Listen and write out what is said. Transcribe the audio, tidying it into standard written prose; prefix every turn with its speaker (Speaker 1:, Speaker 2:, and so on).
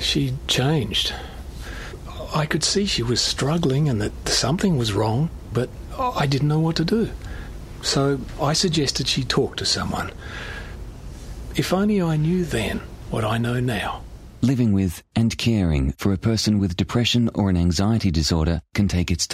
Speaker 1: She changed. I could see she was struggling and that something was wrong, but I didn't know what to do. So I suggested she talk to someone. If only I knew then what I know now.
Speaker 2: Living with and caring for a person with depression or an anxiety disorder can take its